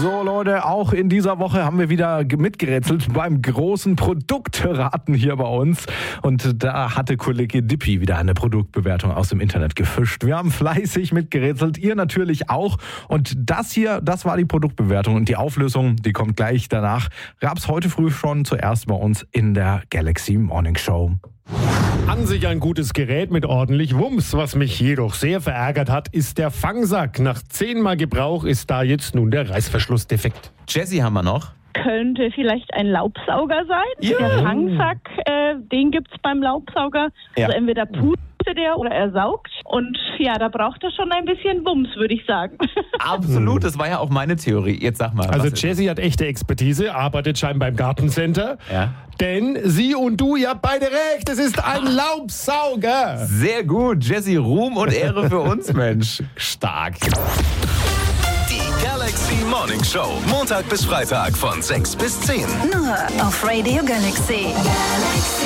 So Leute, auch in dieser Woche haben wir wieder mitgerätselt beim großen Produktraten hier bei uns. Und da hatte Kollege Dippi wieder eine Produktbewertung aus dem Internet gefischt. Wir haben fleißig mitgerätselt, ihr natürlich auch. Und das hier, das war die Produktbewertung. Und die Auflösung, die kommt gleich danach. Gab's heute früh schon zuerst bei uns in der Galaxy Morning Show. An sich ein gutes Gerät mit ordentlich Wumms. Was mich jedoch sehr verärgert hat, ist der Fangsack. Nach 10-mal Gebrauch ist da jetzt nun der Reißverschluss defekt. Jessie haben wir noch. Könnte vielleicht ein Laubsauger sein. Ja. Der Fangsack, den gibt's beim Laubsauger. Ja. Also entweder pustet der oder er saugt. Und ja, da braucht er schon ein bisschen Wumms, würde ich sagen. Absolut, das war ja auch meine Theorie. Jetzt sag mal. Also was ist Jessie hat echte Expertise, arbeitet scheinbar im Gartencenter. Ja. Denn sie und du, ihr habt beide recht, es ist ein Laubsauger. es? Sehr gut, Jessie, Ruhm und Ehre für uns, Mensch. Stark. Die Galaxy Morning Show. Montag bis Freitag von 6 bis 10. Nur auf Radio Galaxy.